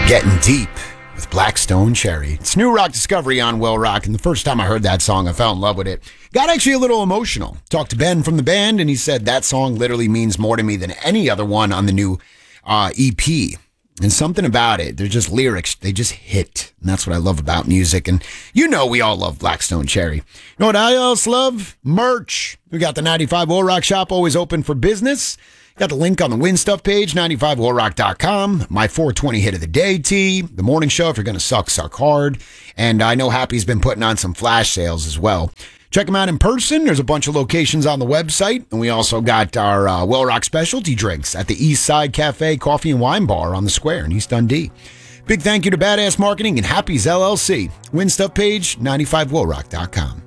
Getting Deep with Blackstone Cherry. It's new rock discovery on Will Rock, and the first time I heard that song, I fell in love with it. Got actually a little emotional. Talked to Ben from the band, and he said that song literally means more to me than any other one on the new EP. And something about it, they're just lyrics, they just hit. And that's what I love about music. And you know we all love Blackstone Cherry. You know what I else love? Merch. We got the 95 Will Rock shop always open for business. Got the link on the Win Stuff page, 95willrock.com. My 420 hit of the day tee. The morning show, if you're going to suck hard. And I know Happy's been putting on some flash sales as well. Check them out in person. There's a bunch of locations on the website. And we also got our Will Rock specialty drinks at the East Side Cafe Coffee and Wine Bar on the square in East Dundee. Big thank you to Badass Marketing and Happy's LLC. Win Stuff page, 95willrock.com.